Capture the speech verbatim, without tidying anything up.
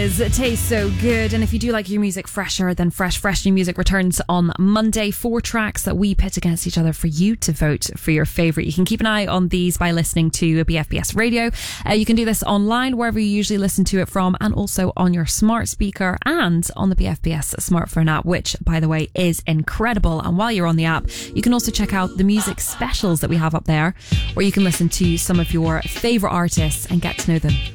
It tastes so good, and if you do like your music fresher, then Fresh Fresh New Music returns on Monday. Four tracks that we pit against each other for you to vote for your favourite. You can keep an eye on these by listening to B F B S Radio. Uh, you can do this online wherever you usually listen to it from, and also on your smart speaker and on the B F B S smartphone app, which, by the way, is incredible. And while you're on the app, you can also check out the music specials that we have up there, where you can listen to some of your favourite artists and get to know them